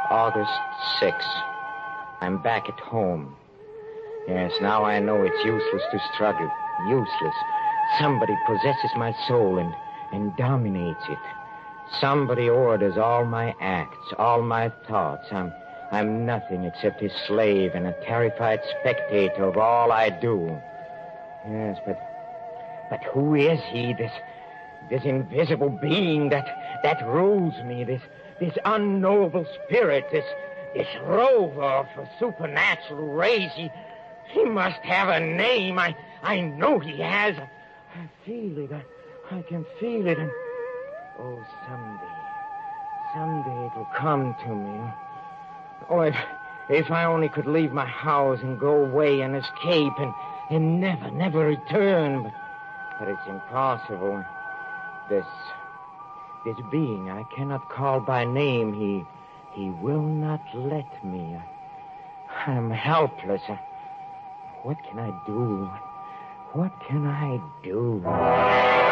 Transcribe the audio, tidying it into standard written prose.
August 6th. I'm back at home. Yes, now I know it's useless to struggle. Useless. Somebody possesses my soul and dominates it. Somebody orders all my acts, all my thoughts. I'm nothing except his slave and a terrified spectator of all I do. Yes, but who is he, this invisible being that rules me, this unknowable spirit, this rover of a supernatural race? He must have a name. I know he has. I feel it. I can feel it. And oh, someday it'll come to me. Oh, if I only could leave my house and go away and escape and never return. But it's impossible. This being I cannot call by name, he will not let me. I'm helpless. What can I do? What can I do?